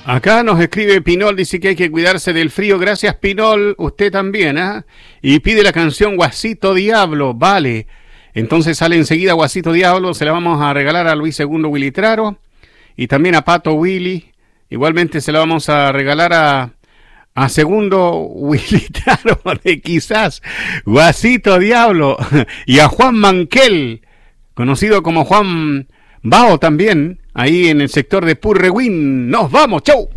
Acá nos escribe Pinol, dice que hay que cuidarse del frío. Gracias, Pinol, usted también, ¿ah? Y pide la canción Guasito Diablo, vale. Entonces sale enseguida Guasito Diablo, se la vamos a regalar a Luis Segundo Willy Traro y también a Pato Willy. Igualmente se la vamos a regalar a Segundo Willy Traro de quizás Guasito Diablo y a Juan Manquel, conocido como Juan Bao también, ahí en el sector de Purreguín. ¡Nos vamos! ¡Chau!